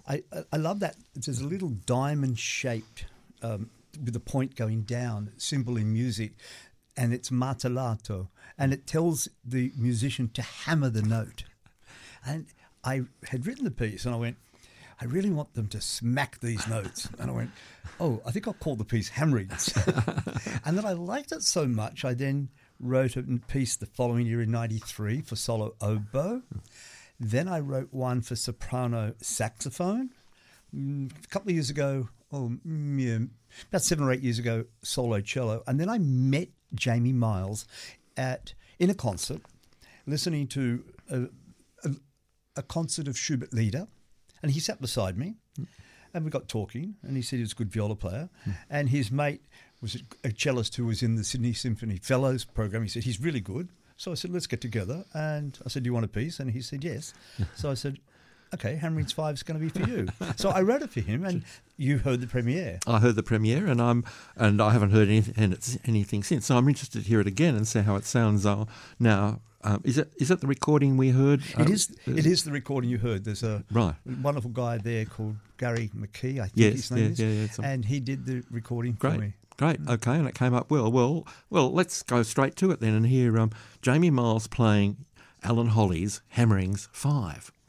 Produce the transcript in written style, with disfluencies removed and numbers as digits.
I love that. There's a little diamond-shaped, with a point going down, symbol in music, and it's martellato, and it tells the musician to hammer the note. And I had written the piece, and I went, I really want them to smack these notes. And I went, I think I'll call the piece Hammerings. And then I liked it so much, I then wrote a piece the following year in 93 for solo oboe. Then I wrote one for soprano saxophone. A couple of years ago, about 7 or 8 years ago, solo cello. And then I met Jamie Miles in a concert, listening to a concert of Schubert Lieder. And he sat beside me, and we got talking, and he said he was a good viola player. And his mate was a cellist who was in the Sydney Symphony Fellows program. He said, he's really good. So I said, let's get together. And I said, do you want a piece? And he said, yes. So I said, okay, Hammerings 5 is going to be for you. So I wrote it for him, and you heard the premiere. I heard the premiere, and I haven't heard anything since. So I'm interested to hear it again and see how it sounds now. Is it the recording we heard? It is the recording you heard. There's a wonderful guy there called Gary McKee, I think his name is, and he did the recording for me. Great, okay, and it came up well. Well, let's go straight to it then and hear Jamie Miles playing Alan Holly's Hammerings 5.